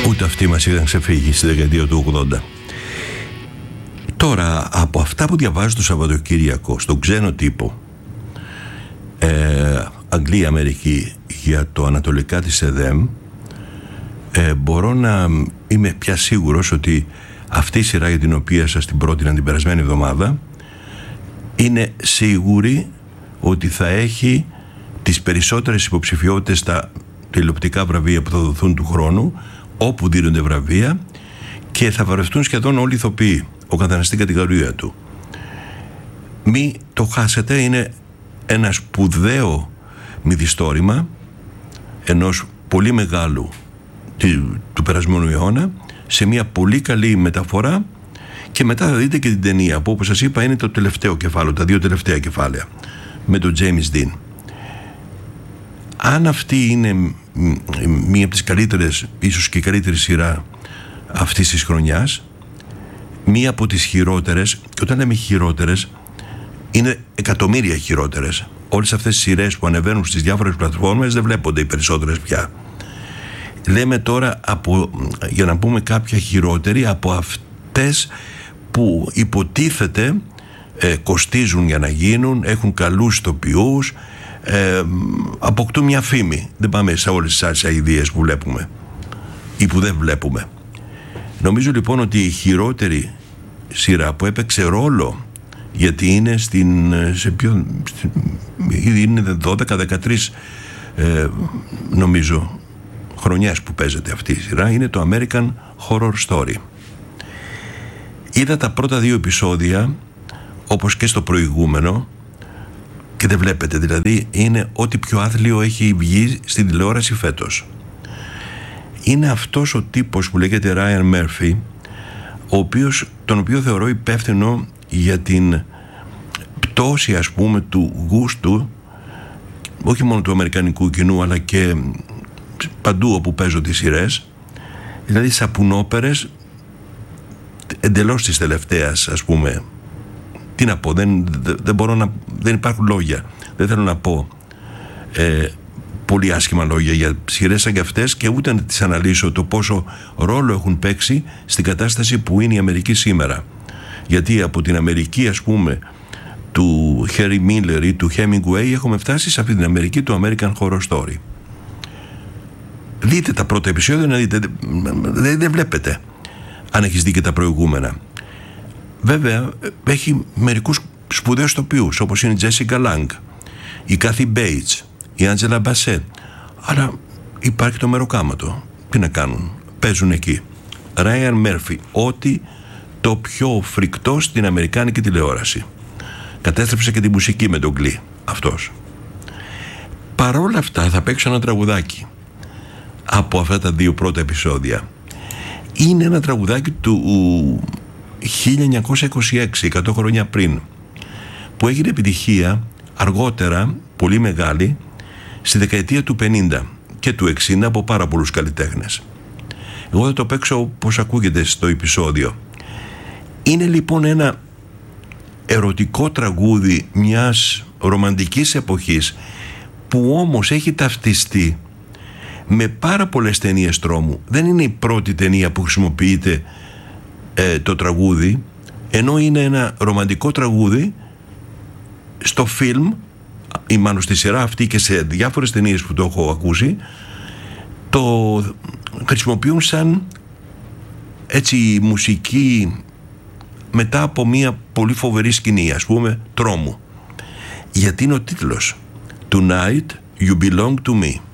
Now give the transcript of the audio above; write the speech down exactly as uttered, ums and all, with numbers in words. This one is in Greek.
Ούτε αυτοί μας είχαν ξεφύγει στη δεκαετία του ογδόντα. Τώρα, από αυτά που διαβάζω το Σαββατοκύριακο στον ξένο τύπο, ε, Αγγλία, Αμερική, για το ανατολικά της ΕΔΕΜ, ε, μπορώ να είμαι πια σίγουρος ότι αυτή η σειρά για την οποία σας την πρότεινα την περασμένη εβδομάδα είναι σίγουρη ότι θα έχει τις περισσότερες υποψηφιότητες στα τηλεοπτικά βραβεία που θα δοθούν του χρόνου, όπου δίνονται βραβεία, και θα βραβευτούν σχεδόν όλοι οι ηθοποιοί, ο καθένας στην κατηγορία του. Μη το χάσετε, είναι ένα σπουδαίο μυθιστόρημα ενός πολύ μεγάλου του περασμένου αιώνα, σε μια πολύ καλή μεταφορά, και μετά θα δείτε και την ταινία που, όπως σας είπα, είναι το τελευταίο κεφάλαιο, τα δύο τελευταία κεφάλαια, με τον James Dean. Αν αυτή είναι μία από τις καλύτερες, ίσως και η καλύτερη σειρά αυτής της χρονιάς, μία από τις χειρότερες, και όταν λέμε χειρότερες είναι εκατομμύρια χειρότερες. Όλες αυτές τις σειρές που ανεβαίνουν στις διάφορες πλατφόρμες δεν βλέπονται οι περισσότερες πια. Λέμε τώρα από, για να πούμε κάποια χειρότερη, από αυτές που υποτίθεται ε, κοστίζουν για να γίνουν, έχουν καλούς ηθοποιούς, ε, αποκτούν μια φήμη. Δεν πάμε σε όλες τις άλλες αηδίες που βλέπουμε ή που δεν βλέπουμε. Νομίζω λοιπόν ότι η χειρότερη σειρά που έπαιξε ρόλο, γιατί είναι στην, σε πιο, στην, είναι δώδεκα δεκατρείς ε, νομίζω χρονιές που παίζεται αυτή η σειρά, είναι το American Horror Story. Είδα τα πρώτα δύο επεισόδια, όπως και στο προηγούμενο, και δεν βλέπετε, δηλαδή είναι ό,τι πιο άθλιο έχει βγει στην τηλεόραση φέτος. Είναι αυτός ο τύπος που λέγεται Ryan Murphy, ο οποίος, τον οποίο θεωρώ υπεύθυνο για την πτώση, ας πούμε, του γούστου, όχι μόνο του αμερικανικού κοινού, αλλά και παντού όπου παίζω τις σειρές, δηλαδή σαπουνόπερες εντελώς της τελευταίας, ας πούμε. Τι να πω, δεν, δεν μπορώ να, δεν υπάρχουν λόγια, δεν θέλω να πω ε, πολύ άσχημα λόγια για σειρές σαν και αυτές, και ούτε να τις αναλύσω το πόσο ρόλο έχουν παίξει στην κατάσταση που είναι η Αμερική σήμερα. Γιατί από την Αμερική, ας πούμε, του Harry Miller ή του Hemingway έχουμε φτάσει σε αυτή την Αμερική του American Horror Story. Δείτε τα πρώτα επεισόδια, να δείτε, δεν, δεν βλέπετε αν έχεις δει και τα προηγούμενα. Βέβαια έχει μερικούς σπουδαίους ηθοποιούς, όπως είναι η Jessica Lange, η Kathy Bates, η Angela Bassett, αλλά υπάρχει το μεροκάματο. Τι να κάνουν, παίζουν εκεί. Ryan Murphy, ό,τι το πιο φρικτό στην αμερικάνικη τηλεόραση. Κατέστρεψε και τη μουσική με τον Glee αυτός. Παρόλα αυτά θα παίξω ένα τραγουδάκι από αυτά τα δύο πρώτα επεισόδια. Είναι ένα τραγουδάκι του χίλια εννιακόσια είκοσι έξι, εκατό χρόνια πριν, που έγινε επιτυχία αργότερα, πολύ μεγάλη, στη δεκαετία του πενήντα και του εξήντα από πάρα πολλούς καλλιτέχνες. Εγώ θα το παίξω όπως ακούγεται στο επεισόδιο. Είναι λοιπόν ένα ερωτικό τραγούδι μιας ρομαντικής εποχής, που όμως έχει ταυτιστεί με πάρα πολλές ταινίες τρόμου. Δεν είναι η πρώτη ταινία που χρησιμοποιείται ε, το τραγούδι, ενώ είναι ένα ρομαντικό τραγούδι στο φιλμ, ή μάλλον στη σειρά αυτή και σε διάφορες ταινίες που το έχω ακούσει, το χρησιμοποιούν σαν έτσι μουσική μετά από μια πολύ φοβερή σκηνή, ας πούμε τρόμου, γιατί είναι ο τίτλος Tonight You Belong to Me.